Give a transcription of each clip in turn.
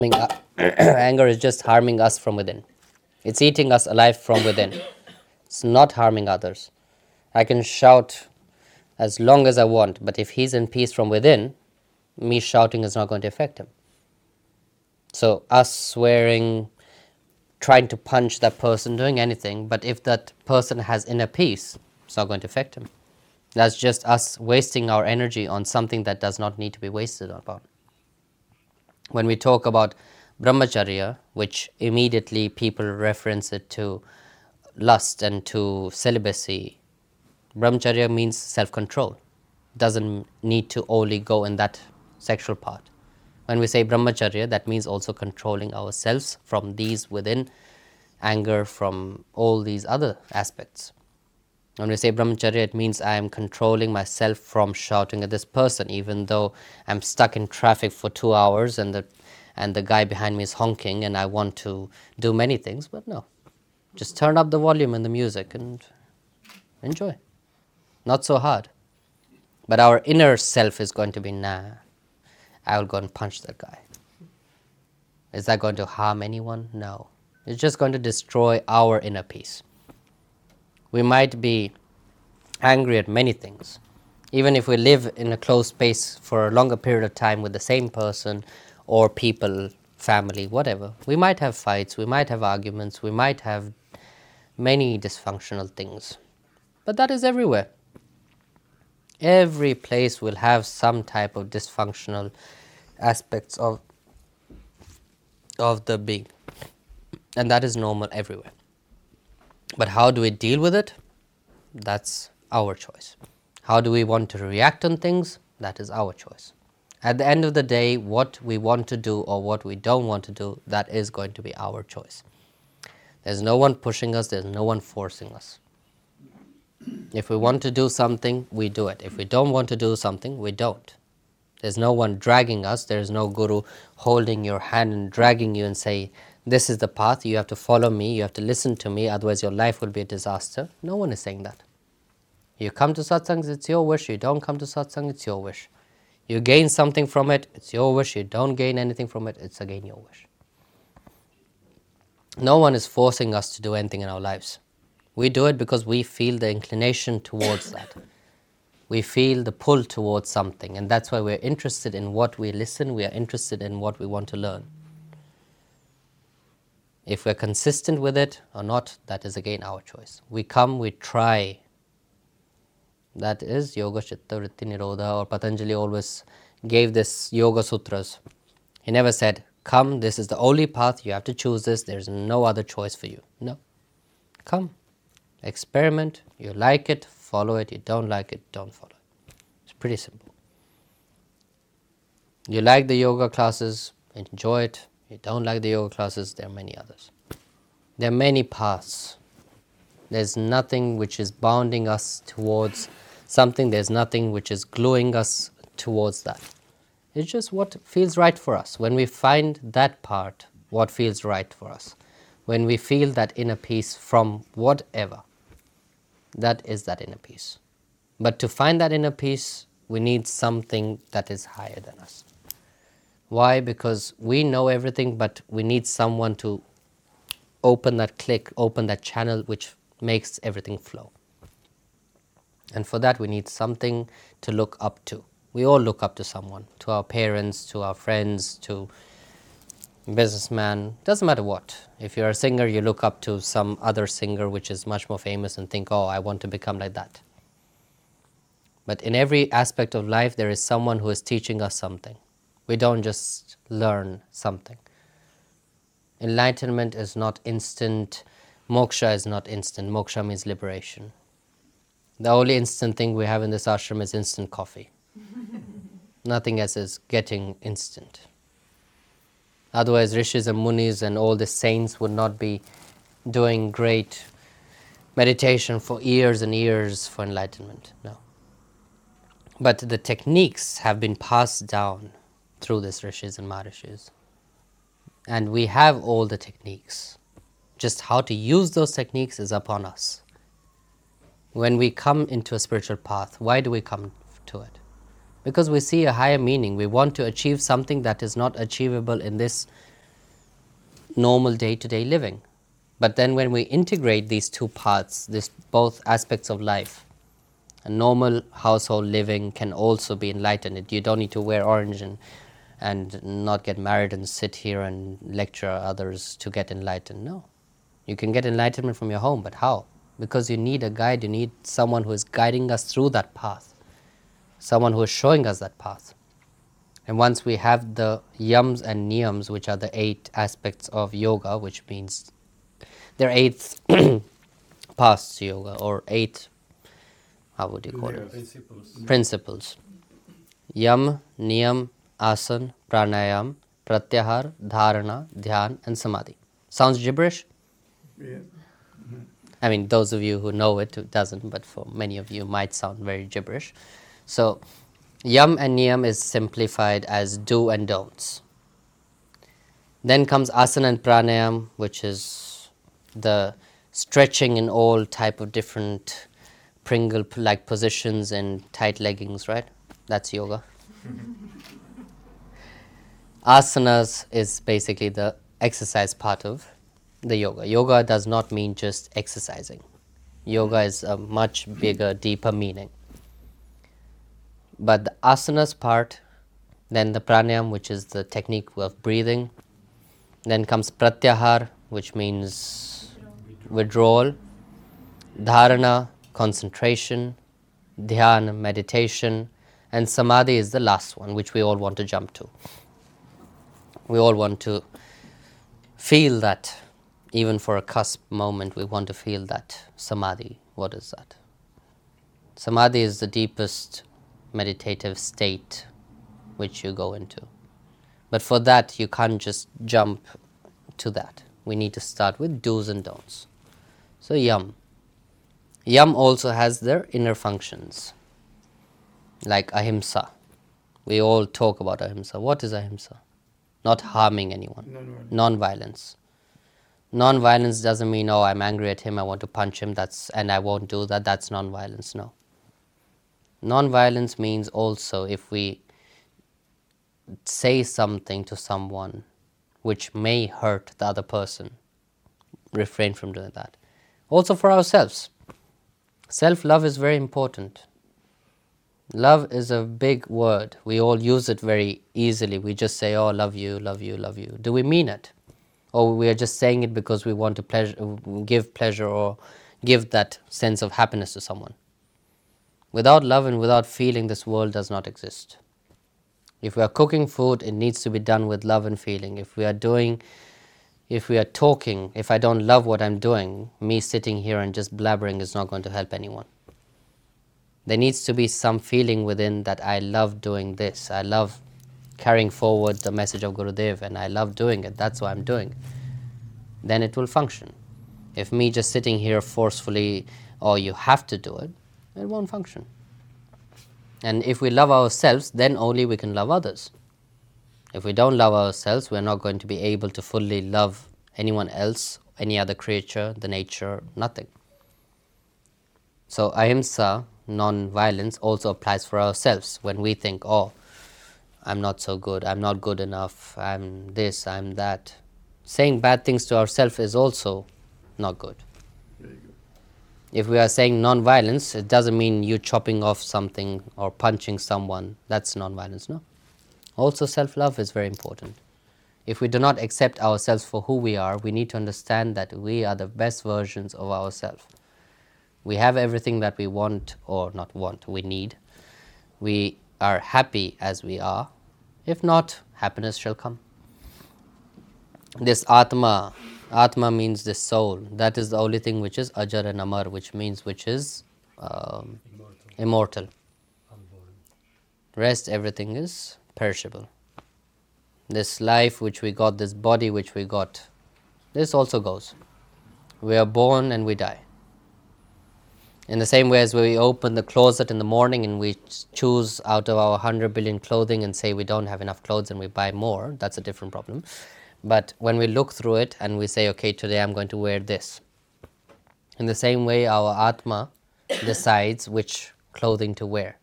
Anger is just harming us from within. It's eating us alive from within. It's not harming others. I can shout as long as I want, but if he's in peace from within, me shouting is not going to affect him. So, us swearing, trying to punch that person, doing anything, but if that person has inner peace, it's not going to affect him. That's just us wasting our energy on something that does not need to be wasted upon. When we talk about brahmacharya, which immediately people reference it to lust and to celibacy, brahmacharya means self-control. Doesn't need to only go in that sexual part. When we say brahmacharya, that means also controlling ourselves from these within, anger, from all these other aspects. When we say brahmacharya, it means I am controlling myself from shouting at this person, even though I'm stuck in traffic for 2 hours and the guy behind me is honking and I want to do many things, but no. Just turn up the volume and the music and enjoy. Not so hard. But our inner self is going to be, nah, I will go and punch that guy. Is that going to harm anyone? No. It's just going to destroy our inner peace. We might be angry at many things. Even if we live in a closed space for a longer period of time with the same person or people, family, whatever, we might have fights, we might have arguments, we might have many dysfunctional things. But that is everywhere. Every place will have some type of dysfunctional aspects of the being. And that is normal everywhere. But how do we deal with it? That's our choice. How do we want to react on things? That is our choice. At the end of the day, what we want to do or what we don't want to do, that is going to be our choice. There's no one pushing us, there's no one forcing us. If we want to do something, we do it. If we don't want to do something, we don't. There's no one dragging us, there's no guru holding your hand and dragging you and say, this is the path, you have to follow me, you have to listen to me, otherwise your life will be a disaster. No one is saying that. You come to satsangs, it's your wish. You don't come to satsang, it's your wish. You gain something from it, it's your wish. You don't gain anything from it, it's again your wish. No one is forcing us to do anything in our lives. We do it because we feel the inclination towards that. We feel the pull towards something, and that's why we're interested in what we listen, we are interested in what we want to learn. If we're consistent with it or not, that is again our choice. We come, we try. That is Yoga Chitta Vritti Nirodha, or Patanjali always gave this Yoga Sutras. He never said, come, this is the only path, you have to choose this, there's no other choice for you. No. Come, experiment, you like it, follow it, you don't like it, don't follow it. It's pretty simple. You like the yoga classes, enjoy it. You don't like the yoga classes, there are many others. There are many paths. There's nothing which is bounding us towards something, there's nothing which is gluing us towards that. It's just what feels right for us. When we find that part, what feels right for us, when we feel that inner peace from whatever, that is that inner peace. But to find that inner peace, we need something that is higher than us. Why? Because we know everything, but we need someone to open that click, open that channel which makes everything flow. And for that we need something to look up to. We all look up to someone, to our parents, to our friends, to businessman, doesn't matter what. If you're a singer, you look up to some other singer which is much more famous and think, oh, I want to become like that. But in every aspect of life, there is someone who is teaching us something. We don't just learn something. Enlightenment is not instant. Moksha is not instant. Moksha means liberation. The only instant thing we have in this ashram is instant coffee. Nothing else is getting instant. Otherwise, rishis and munis and all the saints would not be doing great meditation for years and years for enlightenment. No. But the techniques have been passed down through this rishis and maharishis. And we have all the techniques. Just how to use those techniques is upon us. When we come into a spiritual path, why do we come to it? Because we see a higher meaning. We want to achieve something that is not achievable in this normal day-to-day living. But then when we integrate these two paths, these both aspects of life, a normal household living can also be enlightened. You don't need to wear orange and not get married and sit here and lecture others to get enlightened. No. You can get enlightenment from your home, but how? Because you need a guide, you need someone who is guiding us through that path, someone who is showing us that path. And once we have the yams and niyams, which are the 8 aspects of yoga, which means there are 8 paths to yoga, or 8, how would you call it? Principles. Yam, niyam, asan, pranayam, pratyahar, dharana, dhyan, and samadhi. Sounds gibberish? Yeah. I mean, those of you who know it, it doesn't, but for many of you, it might sound very gibberish. So, yam and niyam is simplified as do and don'ts. Then comes asana and pranayam, which is the stretching in all type of different Pringle-like positions and tight leggings, right? That's yoga. Asanas is basically the exercise part of the yoga. Yoga does not mean just exercising. Yoga is a much bigger, deeper meaning. But the asanas part, then the pranayam, which is the technique of breathing, then comes pratyahar, which means withdrawal, dharana, concentration, dhyan, meditation, and samadhi is the last one, which we all want to jump to. We all want to feel that, even for a cusp moment, we want to feel that samadhi. What is that? Samadhi is the deepest meditative state which you go into. But for that, you can't just jump to that. We need to start with do's and don'ts. So yam. Yam also has their inner functions, like ahimsa. We all talk about ahimsa. What is ahimsa? Not harming anyone. Non-violence. Non-violence doesn't mean, oh, I'm angry at him, I want to punch him, and I won't do that. That's non-violence. No. Non-violence means also if we say something to someone which may hurt the other person, refrain from doing that. Also for ourselves. Self-love is very important. Love is a big word. We all use it very easily. We just say, oh, love you, love you, love you. Do we mean it? Or we are just saying it because we want to give pleasure or give that sense of happiness to someone. Without love and without feeling, this world does not exist. If we are cooking food, it needs to be done with love and feeling. If we are talking, if I don't love what I'm doing, me sitting here and just blabbering is not going to help anyone. There needs to be some feeling within that I love doing this. I love carrying forward the message of Gurudev and I love doing it. That's why I'm doing it. Then it will function. If me just sitting here forcefully, oh, you have to do it, it won't function. And if we love ourselves, then only we can love others. If we don't love ourselves, we're not going to be able to fully love anyone else, any other creature, the nature, nothing. So ahimsa, non-violence, also applies for ourselves. When we think, oh, I'm not so good, I'm not good enough, I'm this, I'm that. Saying bad things to ourselves is also not good. If we are saying non-violence, it doesn't mean you chopping off something or punching someone. That's non-violence, no? Also, self-love is very important. If we do not accept ourselves for who we are, we need to understand that we are the best versions of ourselves. We have everything that we want, or not want, we need. We are happy as we are. If not, happiness shall come. This Atma means this soul. That is the only thing which is Ajar and Amar, which means which is immortal. Rest, everything is perishable. This life which we got, this body which we got, this also goes. We are born and we die. In the same way as we open the closet in the morning and we choose out of our 100 billion clothing and say we don't have enough clothes and we buy more, that's a different problem. But when we look through it and we say, okay, today I'm going to wear this. In the same way, our Atma decides which clothing to wear.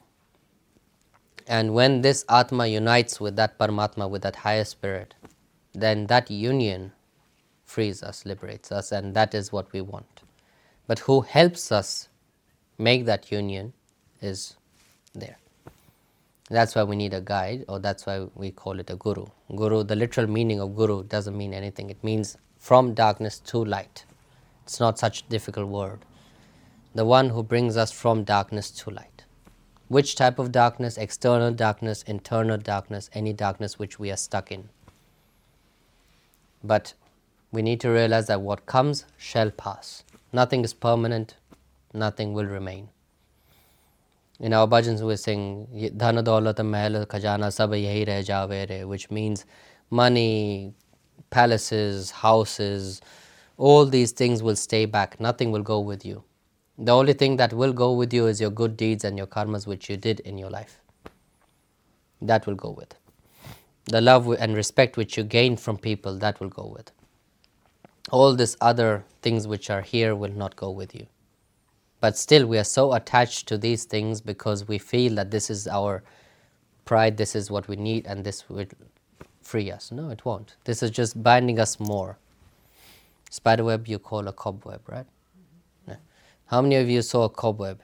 And when this Atma unites with that Paramatma, with that higher spirit, then that union frees us, liberates us, and that is what we want. But who helps us make that union is there. That's why we need a guide, or that's why we call it a guru. Guru, the literal meaning of guru doesn't mean anything. It means from darkness to light. It's not such a difficult word. The one who brings us from darkness to light. Which type of darkness? External darkness, internal darkness, any darkness which we are stuck in. But we need to realize that what comes shall pass. Nothing is permanent, nothing will remain. In our bhajans we sing, Dhana daulat mahal khajana sab yahi reh jaave re, which means money, palaces, houses, all these things will stay back, nothing will go with you. The only thing that will go with you is your good deeds and your karmas which you did in your life. That will go with. The love and respect which you gain from people, that will go with. All these other things which are here will not go with you. But still we are so attached to these things because we feel that this is our pride, this is what we need, and this will free us. No, it won't. This is just binding us more. Spiderweb you call a cobweb, right? Yeah. How many of you saw a cobweb?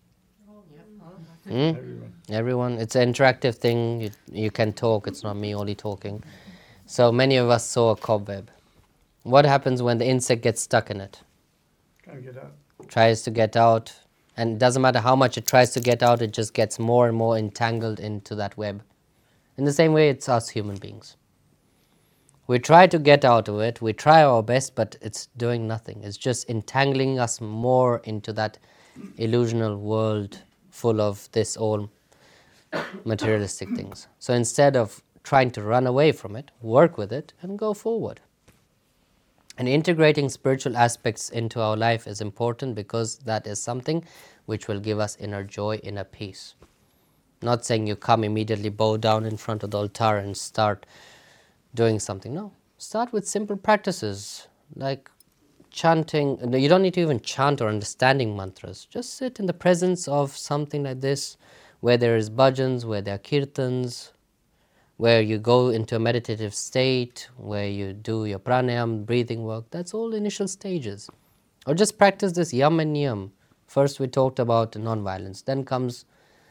Everyone. It's an interactive thing. You can talk. It's not me only talking. So many of us saw a cobweb. What happens when the insect gets stuck in it? Can't get out. Tries to get out, and it doesn't matter how much it tries to get out, it just gets more and more entangled into that web. In the same way, it's us human beings. We try to get out of it, we try our best, but it's doing nothing. It's just entangling us more into that illusional world full of this all materialistic things. So instead of trying to run away from it, work with it and go forward. And integrating spiritual aspects into our life is important because that is something which will give us inner joy, inner peace. Not saying you come immediately, bow down in front of the altar and start doing something. No, start with simple practices like chanting. You don't need to even chant or understanding mantras. Just sit in the presence of something like this, where there is bhajans, where there are kirtans, where you go into a meditative state, where you do your pranayam, breathing work. That's all initial stages. Or just practice this yam and niyam. First we talked about non-violence, then comes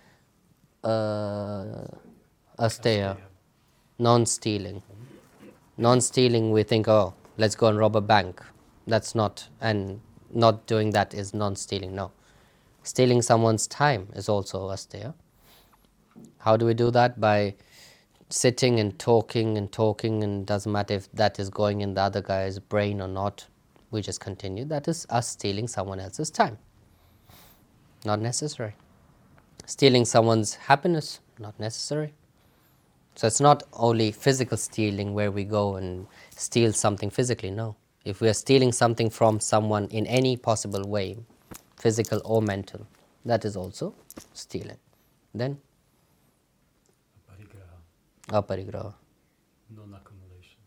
asteya, non-stealing. Non-stealing, we think, oh, let's go and rob a bank. That's not, and not doing that is non-stealing, no. Stealing someone's time is also asteya. How do we do that? By sitting and talking, and doesn't matter if that is going in the other guy's brain or not, we just continue. That is us stealing someone else's time. Not necessary. Stealing someone's happiness, not necessary. So it's not only physical stealing where we go and steal something physically, no. If we are stealing something from someone in any possible way, physical or mental, that is also stealing. Then aparigraha. Non-accumulation.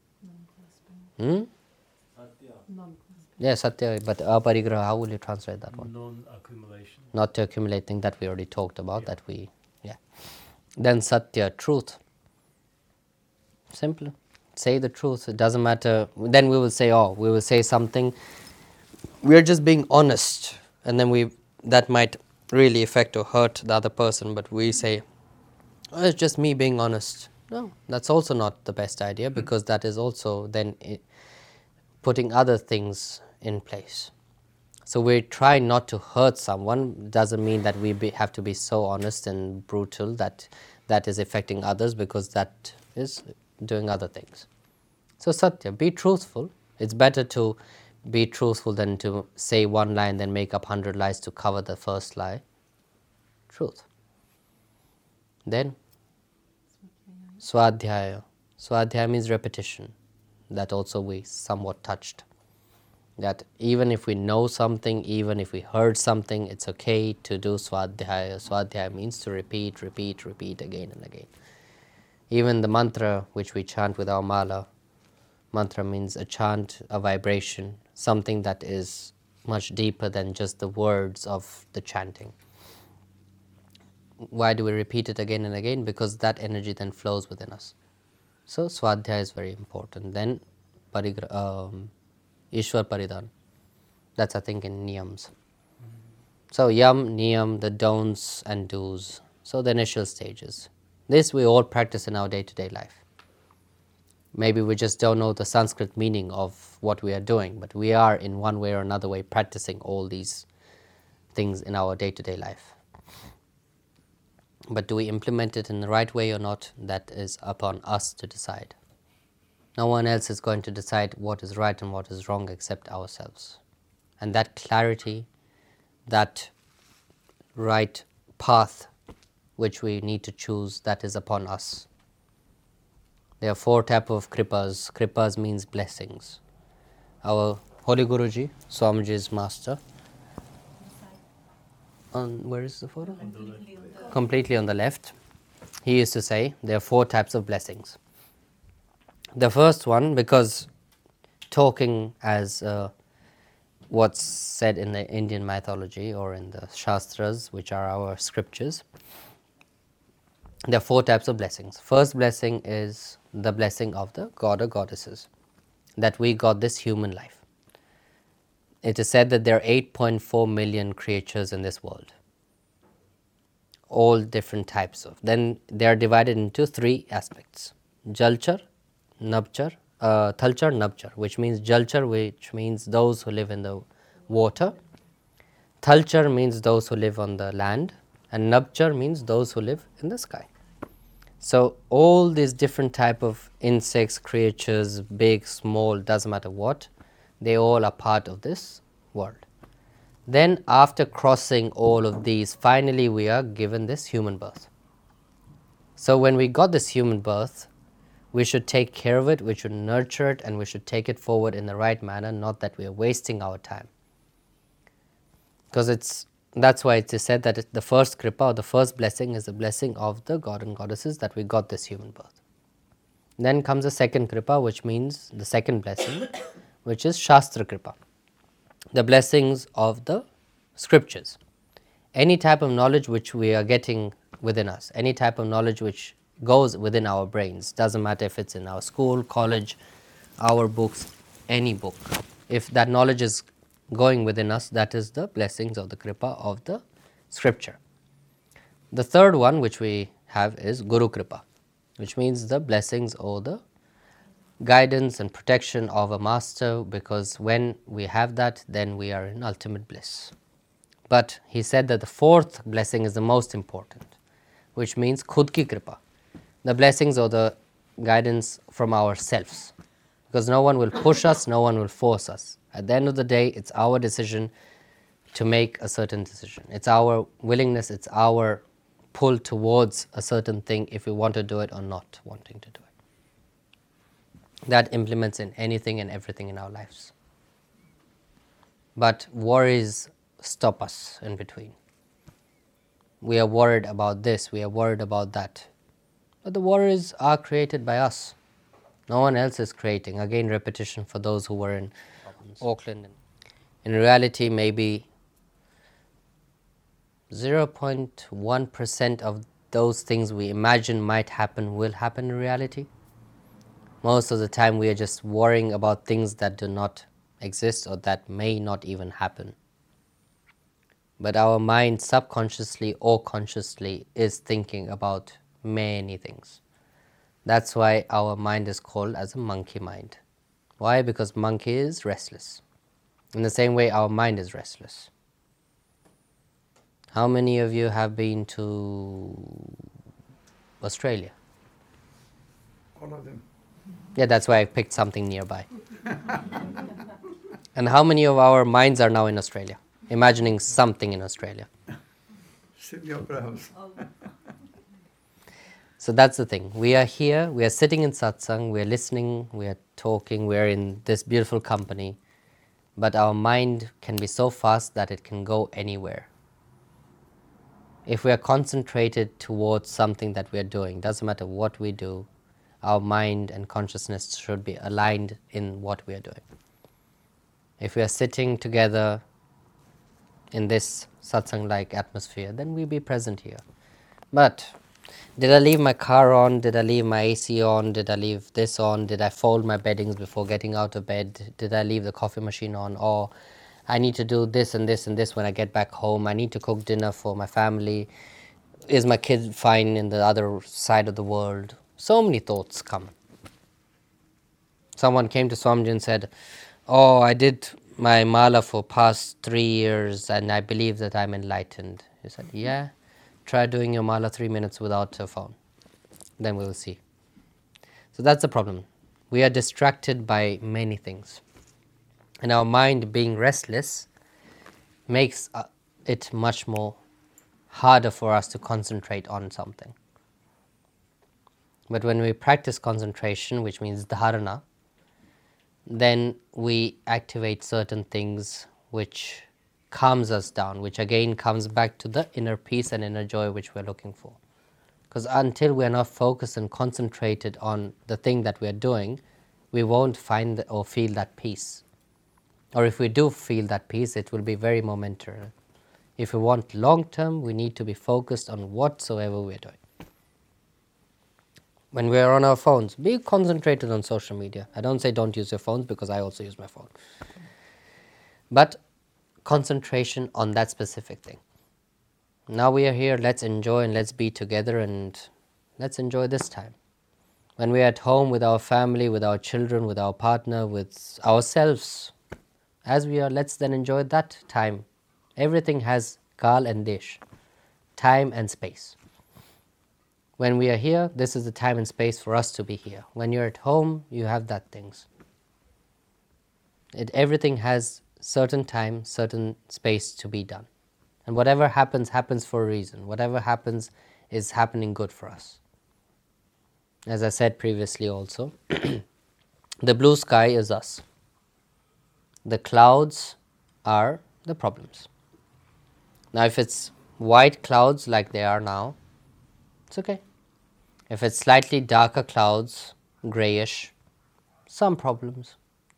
Yeah, satya, but aparigraha, how will you translate that one? Non-accumulation. Not to accumulate things that we already talked about, that we, yeah. Then satya, truth. Simple. Say the truth. It doesn't matter. Then we will say, oh, we will say something. We are just being honest. And then that might really affect or hurt the other person, but we say, oh, it's just me being honest. No, that's also not the best idea, because that is also then putting other things in place. So we try not to hurt someone. Doesn't mean that we have to be so honest and brutal that is affecting others, because that is doing other things. So satya, be truthful. It's better to be truthful than to say one lie and then make up 100 lies to cover the first lie. Truth. Then swadhyaya. Swadhyaya means repetition. That also we somewhat touched. That even if we know something, even if we heard something, it's okay to do swadhyaya. Swadhyaya means to repeat again and again. Even the mantra which we chant with our mala, mantra means a chant, a vibration, something that is much deeper than just the words of the chanting. Why do we repeat it again and again? Because that energy then flows within us. So Swadhyaya is very important. Then Ishwar Paridhan. That's I think in Niyams. So Yam, Niyam, the don'ts and do's. So the initial stages. This we all practice in our day-to-day life. Maybe we just don't know the Sanskrit meaning of what we are doing, but we are in one way or another way practicing all these things in our day-to-day life. But do we implement it in the right way or not? That is upon us to decide. No one else is going to decide what is right and what is wrong except ourselves. And that clarity, that right path which we need to choose, that is upon us. There are 4 types of kripas. Kripas means blessings. Our Holy Guruji, Swamiji's master, where is the photo? Completely on the left. He used to say there are 4 types of blessings. The first one, because talking as what's said in the Indian mythology or in the Shastras, which are our scriptures, there are 4 types of blessings. First blessing is the blessing of the god or goddesses, that we got this human life. It is said that there are 8.4 million creatures in this world, all different types of. Then they are divided into 3 aspects: Jalchar, Nabchar, Thalchar, Nabchar, which means Jalchar, which means those who live in the water. Thalchar means those who live on the land, and Nabchar means those who live in the sky. So all these different type of insects, creatures, big, small, doesn't matter what, they all are part of this world. Then after crossing all of these, finally we are given this human birth. So when we got this human birth, we should take care of it, we should nurture it, and we should take it forward in the right manner, not that we are wasting our time. Because that's why it is said that the first kripa or the first blessing is the blessing of the god and goddesses, that we got this human birth. Then comes the second kripa, which means the second blessing, which is Shastra kripa, the blessings of the scriptures. Any type of knowledge which we are getting within us, any type of knowledge which goes within our brains, doesn't matter if it's in our school, college, our books, any book. If that knowledge is going within us, that is the blessings of the kripa of the scripture. The third one which we have is Guru kripa, which means the blessings or the guidance and protection of a master, because when we have that, then we are in ultimate bliss. But he said that the fourth blessing is the most important, which means Khud ki kripa, the blessings or the guidance from ourselves, because no one will push us, no one will force us. At the end of the day, it's our decision to make a certain decision. It's our willingness, it's our pull towards a certain thing, if we want to do it or not wanting to do it. That implements in anything and everything in our lives. But worries stop us in between. We are worried about this, we are worried about that. But the worries are created by us. No one else is creating. Again, repetition for those who were in Auckland. In reality, maybe 0.1% of those things we imagine might happen will happen in reality. Most of the time we are just worrying about things that do not exist or that may not even happen. But our mind subconsciously or consciously is thinking about many things. That's why our mind is called as a monkey mind. Why? Because monkey is restless. In the same way, our mind is restless. How many of you have been to Australia? All of them. Yeah, that's why I picked something nearby. And how many of our minds are now in Australia, imagining something in Australia? Sydney Opera House. So that's the thing. We are here, we are sitting in satsang, we are listening, we are talking, we are in this beautiful company. But our mind can be so fast that it can go anywhere. If we are concentrated towards something that we are doing, doesn't matter what we do, our mind and consciousness should be aligned in what we are doing. If we are sitting together in this satsang-like atmosphere, then we'll be present here. But Did I leave my car on? Did I leave my AC on? Did I leave this on? Did I fold my beddings before getting out of bed? Did I leave the coffee machine on? Or I need to do this and this and this when I get back home. I need to cook dinner for my family. Is my kid fine in the other side of the world? So many thoughts come. Someone came to Swamiji and said, oh, I did my mala for past 3 years and I believe that I'm enlightened. He said, yeah, try doing your mala 3 minutes without a phone. Then we will see. So that's the problem. We are distracted by many things. And our mind being restless makes it much more harder for us to concentrate on something. But when we practice concentration, which means dharana, then we activate certain things which calms us down, which again comes back to the inner peace and inner joy which we're looking for. Because until we are not focused and concentrated on the thing that we are doing, we won't find or feel that peace. Or if we do feel that peace, it will be very momentary. If we want long term, we need to be focused on whatsoever we're doing. When we are on our phones, be concentrated on social media. I don't say don't use your phones because I also use my phone. But concentration on that specific thing. Now we are here, let's enjoy and let's be together and let's enjoy this time. When we are at home with our family, with our children, with our partner, with ourselves, as we are, let's then enjoy that time. Everything has kal and desh, time and space. When we are here, this is the time and space for us to be here. When you're at home, you have that things. Everything has certain time, certain space to be done. And whatever happens, happens for a reason. Whatever happens is happening good for us. As I said previously also, the blue sky is us. The clouds are the problems. Now if it's white clouds like they are now, it's okay. If it's slightly darker clouds, grayish, some problems.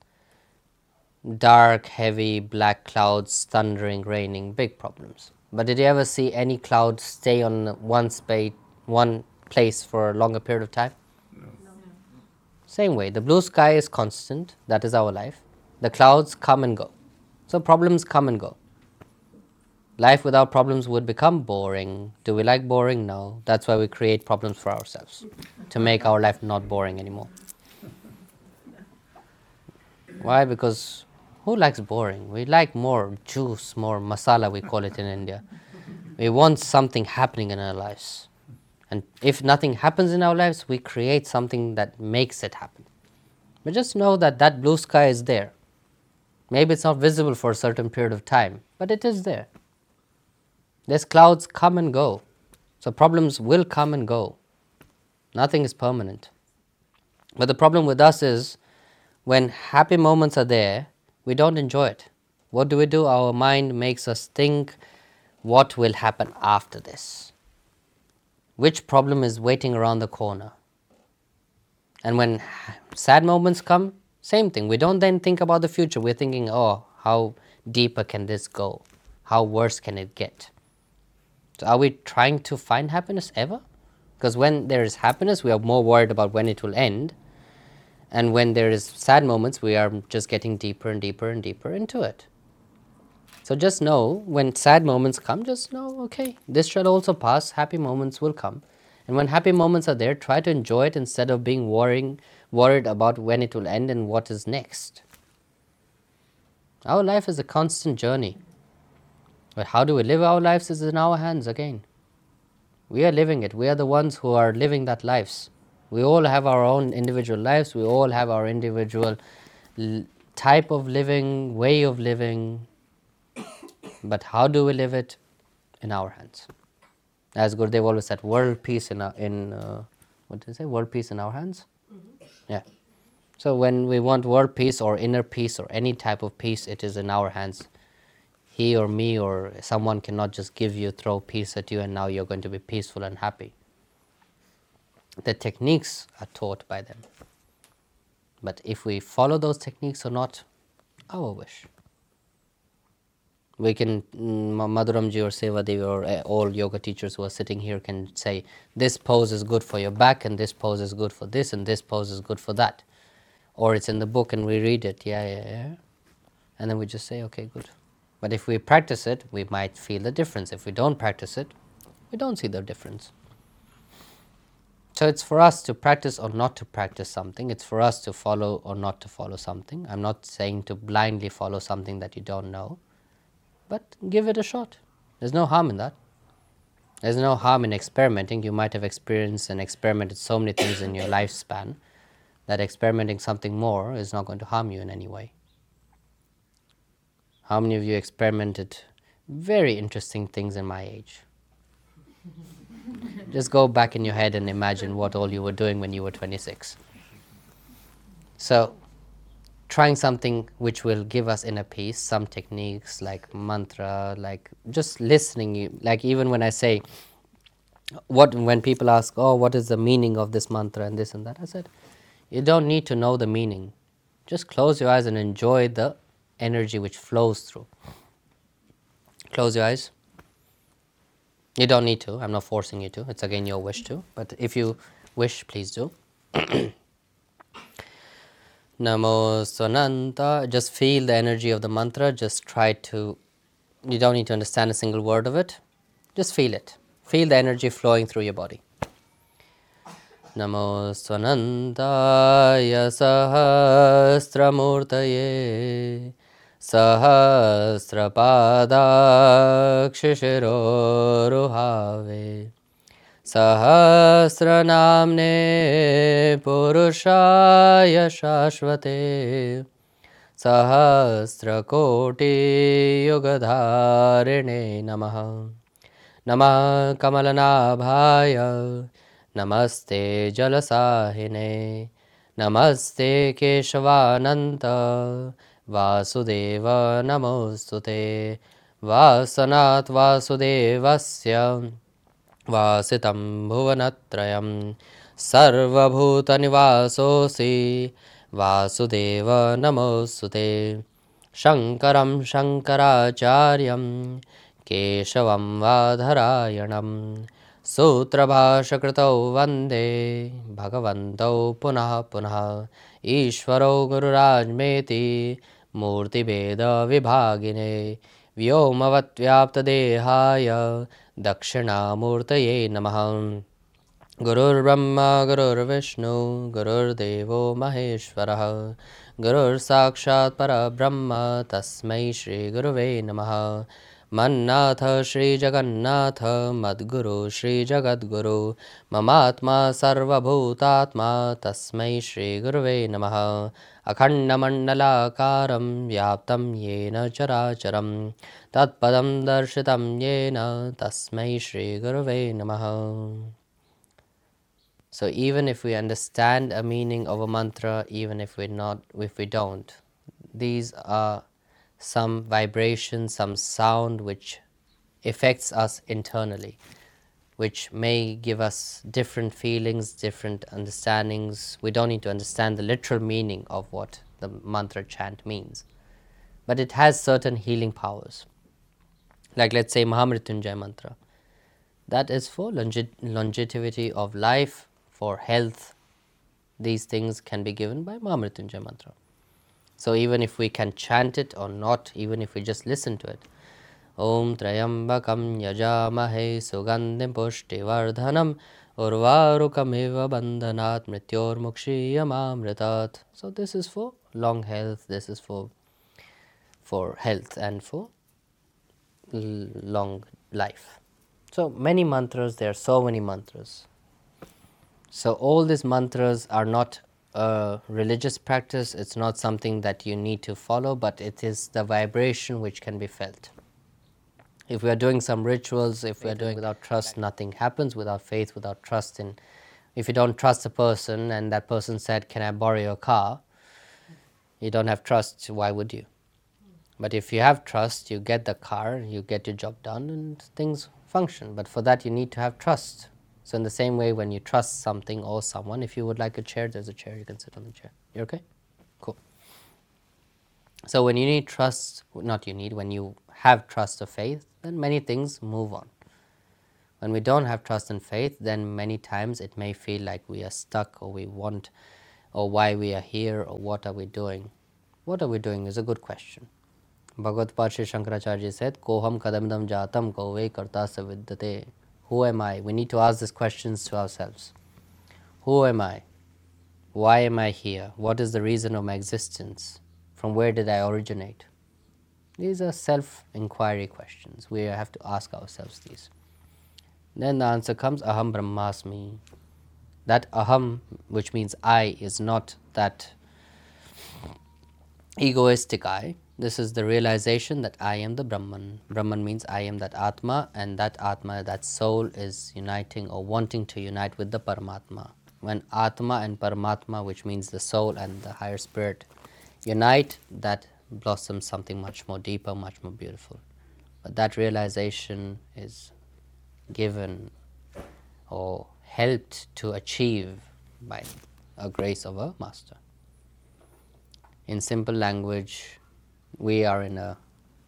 Dark, heavy, black clouds, thundering, raining, big problems. But did you ever see any cloud stay on one place for a longer period of time? No. Same way, the blue sky is constant, that is our life. The clouds come and go. So problems come and go. Life without problems would become boring. Do we like boring? No. That's why we create problems for ourselves, to make our life not boring anymore. Why? Because who likes boring? We like more juice, more masala, we call it in India. We want something happening in our lives. And if nothing happens in our lives, we create something that makes it happen. But just know that that blue sky is there. Maybe it's not visible for a certain period of time, but it is there. These clouds come and go. So problems will come and go. Nothing is permanent. But the problem with us is, when happy moments are there, we don't enjoy it. What do? Our mind makes us think, what will happen after this? Which problem is waiting around the corner? And when sad moments come, same thing. We don't then think about the future. We're thinking, oh, how deeper can this go? How worse can it get? So are we trying to find happiness ever? Because when there is happiness, we are more worried about when it will end. And when there is sad moments, we are just getting deeper and deeper and deeper into it. So just know, when sad moments come, just know, okay, this shall also pass, happy moments will come. And when happy moments are there, try to enjoy it instead of being worried about when it will end and what is next. Our life is a constant journey. But how do we live our lives is in our hands again. We are living it. We are the ones who are living that lives. We all have our own individual lives. We all have our individual type of living, way of living. But how do we live it? In our hands. As Gurudev always said, world peace what did he say? World peace in our hands? Mm-hmm. Yeah. So when we want world peace or inner peace or any type of peace, it is in our hands. He or me or someone cannot just throw peace at you and now you're going to be peaceful and happy. The techniques are taught by them. But if we follow those techniques or not, our wish. We can, Madhuramji or Sevadevi or all yoga teachers who are sitting here can say, this pose is good for your back, and this pose is good for this, and this pose is good for that. Or it's in the book and we read it, yeah. And then we just say, okay, good. But if we practice it, we might feel the difference. If we don't practice it, we don't see the difference. So it's for us to practice or not to practice something. It's for us to follow or not to follow something. I'm not saying to blindly follow something that you don't know, but give it a shot. There's no harm in that. There's no harm in experimenting. You might have experienced and experimented so many things in your lifespan that experimenting something more is not going to harm you in any way. How many of you experimented very interesting things in my age? Just go back in your head and imagine what all you were doing when you were 26. So, trying something which will give us inner peace, some techniques like mantra, like just listening, like even when I say, when people ask, oh, what is the meaning of this mantra and this and that, I said, you don't need to know the meaning. Just close your eyes and enjoy the energy which flows through. Close your eyes. You don't need to. I'm not forcing you to. It's again your wish to. But if you wish, please do. Namo Swananta. Just feel the energy of the mantra. Just try to. You don't need to understand a single word of it. Just feel it. Feel the energy flowing through your body. Namo Swanantaya Sahasramurtaye Sahasrapadakshishirorohave Sahasranamne Purushaya Shashvate Sahasrakoti Yugadharine Namaha Namah Kamalanabhaya Namaste Jalasahine Namaste Keshavananta Vasudeva Namostute Vasanat Vasudevasya Vasitam Bhuvanatrayam Sarvabhuta Nivasosi Vasudeva Namostute Shankaram Shankaracharyam Keshavam Vadharayanam Sutrabhashakritau Vande Bhagavantau Punah Punah Ishvaro Gururajmeti Murti Veda Vibhagine Vyomavat Vyapta Dehaya Dakshina Murtaye Namah Gurur Brahma Gurur Vishnu Gurur Devo Maheshwarah Gurur Sakshat Parabrahma Tasmai Shri Guruve Namah Mannatha Shri Jagannatha Madguru Shri Jagadguru Mamatma Sarva Bhutatma Tasmai Shri Guruve Namaha Akhanda Mandalakaram Vyaptam Yena Characharam Tatpadam Darshitam Yena Tasmai Shri Guruve Namaha. So even if we understand a meaning of a mantra, even if we don't, these are some vibration, some sound which affects us internally, which may give us different feelings, different understandings. We don't need to understand the literal meaning of what the mantra chant means, but it has certain healing powers. Like let's say Mahamrityunjay mantra, that is for longevity of life, for health. These things can be given by Mahamrityunjay mantra. So even if we can chant it or not, even if we just listen to it, Om Trayambakam Yajamahe Sugandhim Pushtivardhanam Urvarukamiva Bandhanat Mrityor Mukshiyamamritat. So this is for long health, this is for health and for long life. So many mantras, there are so many mantras. So all these mantras are not a religious practice, it's not something that you need to follow, but it is the vibration which can be felt. If we are doing some rituals, if we are doing without trust, nothing happens. Without faith, without trust in, if you don't trust a person and that person said, can I borrow your car? You don't have trust, why would you? But if you have trust, you get the car, you get your job done and things function. But for that you need to have trust. So in the same way, when you trust something or someone, if you would like a chair, there's a chair, you can sit on the chair. You okay? Cool. So when you need trust, when you have trust or faith, then many things move on. When we don't have trust and faith, then many times it may feel like we are stuck, or we want, or why we are here, or what are we doing. What are we doing is a good question. Bhagavad Padsha Shankaracharya said, Koham kadamdam jatam kove karta savidyate. Who am I? We need to ask these questions to ourselves. Who am I? Why am I here? What is the reason of my existence? From where did I originate? These are self-inquiry questions. We have to ask ourselves these. Then the answer comes, Aham Brahmasmi. That Aham, which means I, is not that egoistic I. This is the realization that I am the Brahman. Brahman means I am that Atma, and that Atma, that soul, is uniting or wanting to unite with the Paramatma. When Atma and Paramatma, which means the soul and the higher spirit, unite, that blossoms something much more deeper, much more beautiful. But that realization is given or helped to achieve by a grace of a master. In simple language, we are in a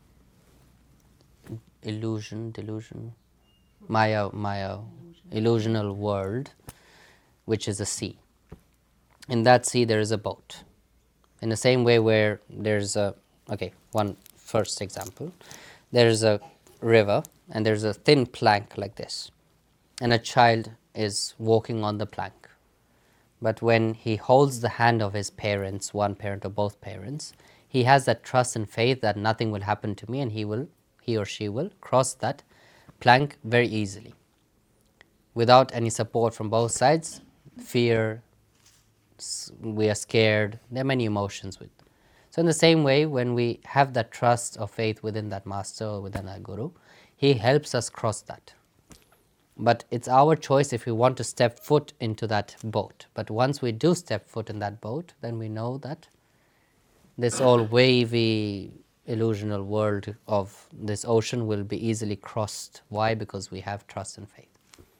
Maya, illusional world, which is a sea. In that sea there is a boat. In the same way where there's a, one first example, there's a river and there's a thin plank like this, and a child is walking on the plank. But when he holds the hand of his parents, one parent or both parents, he has that trust and faith that nothing will happen to me, and he or she will cross that plank very easily. Without any support from both sides, fear, we are scared, there are many emotions with. So in the same way, when we have that trust or faith within that master or within our guru, he helps us cross that. But it's our choice if we want to step foot into that boat. But once we do step foot in that boat, then we know that this all wavy, illusional world of this ocean will be easily crossed. Why? Because we have trust and faith.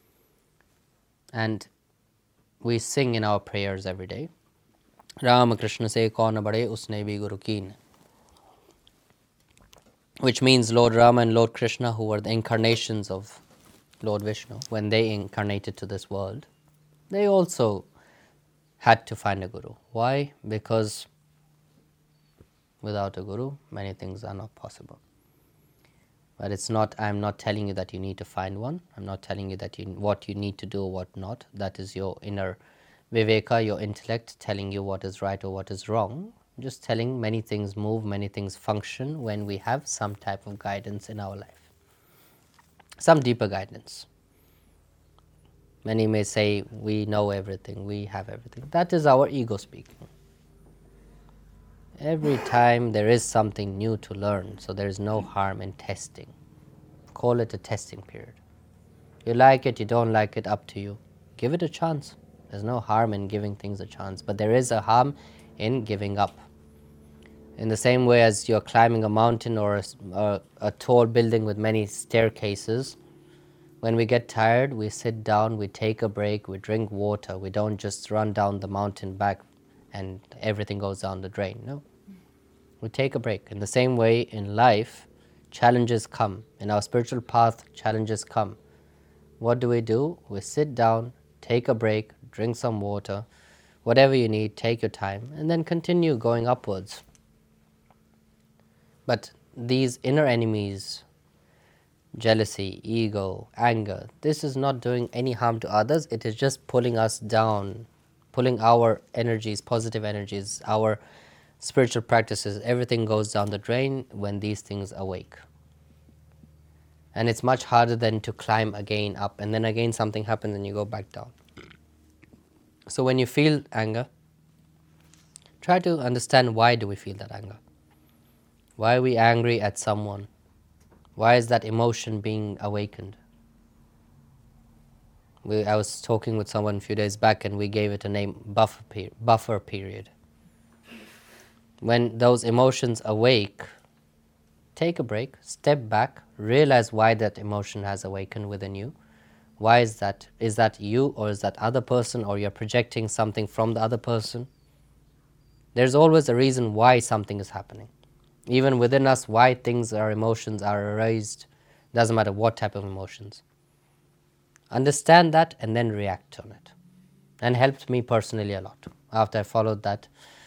And we sing in our prayers every day, Rama Krishna se kaun bade usne bhi guru keen. Which means Lord Rama and Lord Krishna, who were the incarnations of Lord Vishnu, when they incarnated to this world, they also had to find a guru. Why? Because without a guru, many things are not possible. But it's not, I'm not telling you that you need to find one. I'm not telling you that what you need to do or what not. That is your inner viveka, your intellect, telling you what is right or what is wrong. I'm just telling many things move, many things function when we have some type of guidance in our life. Some deeper guidance. Many may say, we know everything, we have everything. That is our ego speaking. Every time there is something new to learn, so there is no harm in testing. Call it a testing period. You like it, you don't like it, up to you. Give it a chance. There's no harm in giving things a chance, but there is a harm in giving up. In the same way as you're climbing a mountain or a tall building with many staircases, when we get tired, we sit down, we take a break, we drink water. We don't just run down the mountain back and everything goes down the drain. No. We take a break. In the same way, in life, challenges come. In our spiritual path, challenges come. What do? We sit down, take a break, drink some water, whatever you need, take your time, and then continue going upwards. But these inner enemies, jealousy, ego, anger, this is not doing any harm to others. It is just pulling us down, pulling our energies, positive energies, our spiritual practices. Everything goes down the drain when these things awake. And it's much harder than to climb again up, and then again something happens and you go back down. So when you feel anger, try to understand, why do we feel that anger? Why are we angry at someone? Why is that emotion being awakened? I was talking with someone a few days back and we gave it a name, buffer period. When those emotions awake, take a break, step back, realize why that emotion has awakened within you. Why is that? Is that you, or is that other person, or you're projecting something from the other person? There's always a reason why something is happening. Even within us, why things or emotions are aroused, doesn't matter what type of emotions. Understand that and then react on it. And helped me personally a lot. After I followed that